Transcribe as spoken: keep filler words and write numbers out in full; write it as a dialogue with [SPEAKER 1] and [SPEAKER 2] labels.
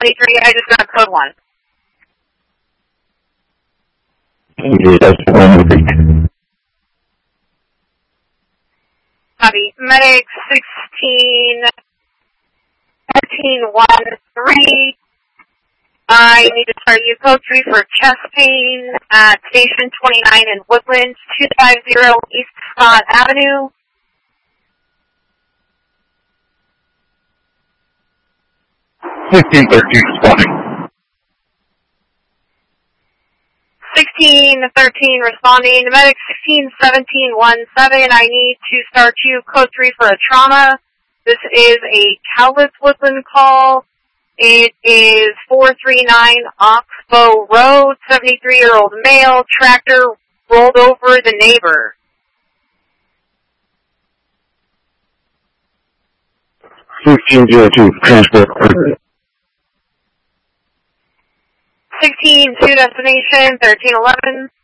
[SPEAKER 1] twenty-three, I just got code one. Copy. Medic sixteen thirteen one three. I need to start you code three for chest pain at Station twenty-nine in Woodlands, two fifty East Scott Avenue.
[SPEAKER 2] sixteen thirteen responding.
[SPEAKER 1] sixteen thirteen responding. Medic sixteen seventeen seventeen. I need to start you code three for a trauma. This is a Cowlitz Woodland call. It is four three nine Oxbow Road, seventy-three-year-old male, tractor rolled over the neighbor.
[SPEAKER 2] fifteen oh two, transport.
[SPEAKER 1] sixteen two destination, thirteen eleven.